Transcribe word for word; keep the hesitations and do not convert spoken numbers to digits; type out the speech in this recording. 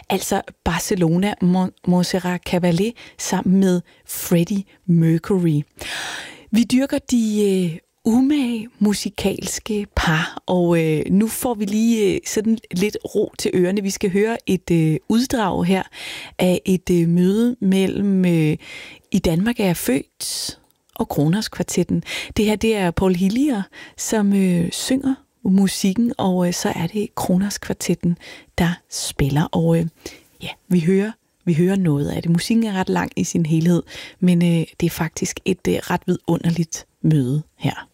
altså Barcelona Montserrat Caballé sammen med Freddie Mercury. Vi dyrker de øh, umage musikalske par, og øh, nu får vi lige øh, sådan lidt ro til ørerne. Vi skal høre et øh, uddrag her af et øh, møde mellem øh, I Danmark er jeg født og Kroners Kvartetten. Det her, det er Paul Hillier, som øh, synger musikken, og øh, så er det Kroners Kvartetten, der spiller. Og øh, ja, vi hører, vi hører noget af det. Musikken er ret lang i sin helhed, men øh, det er faktisk et øh, ret vidunderligt møde her.